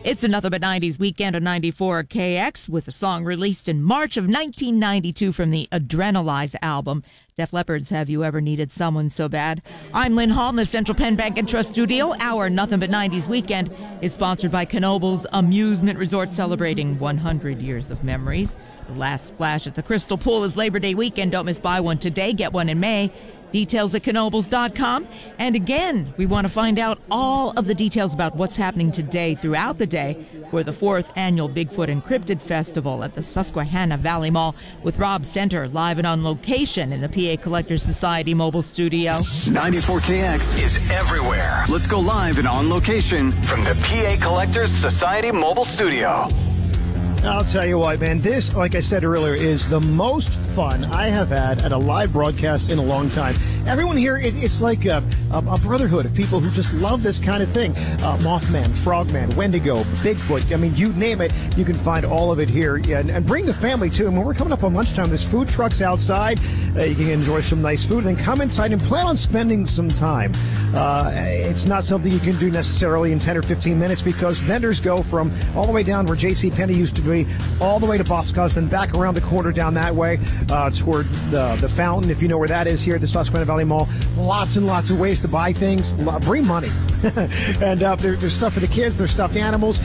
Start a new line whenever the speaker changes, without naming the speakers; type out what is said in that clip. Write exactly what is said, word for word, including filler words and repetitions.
It's a Nothing But nineties weekend on ninety-four K X with a song released in March of nineteen ninety-two from the Adrenalize album. Def Leppard's Have You Ever Needed Someone So Bad? I'm Lynn Hall in the Central Penn Bank and Trust Studio. Our Nothing But nineties weekend is sponsored by Knoebels Amusement Resort, celebrating one hundred years of memories. The last splash at the Crystal Pool is Labor Day weekend. Don't miss buy one today, get one in May. Details at knoebels dot com. And again, we want to find out all of the details about what's happening today throughout the day for the fourth annual Bigfoot Encrypted Festival at the Susquehanna Valley Mall with Rob Center live and on location in the P A Collectors Society mobile studio.
ninety-four K X is everywhere. Let's go live and on location from the P A Collectors Society mobile studio.
I'll tell you what, man, this, like I said earlier, is the most fun I have had at a live broadcast in a long time. Everyone here, it, it's like a, a, a brotherhood of people who just love this kind of thing. Uh, Mothman, Frogman, Wendigo, Bigfoot, I mean, you name it, you can find all of it here. Yeah, and, and bring the family, too. And when we're coming up on lunchtime, there's food trucks outside. Uh, you can enjoy some nice food, then come inside and plan on spending some time. Uh, it's not something you can do necessarily in ten or fifteen minutes because vendors go from all the way down where J C Penney used to be all the way to Boscos, then back around the corner down that way uh, toward the, the fountain, if you know where that is here at the Susquehanna Valley Mall. Lots and lots of ways to buy things. Bring money. and uh, there, there's stuff for the kids. There's stuffed animals.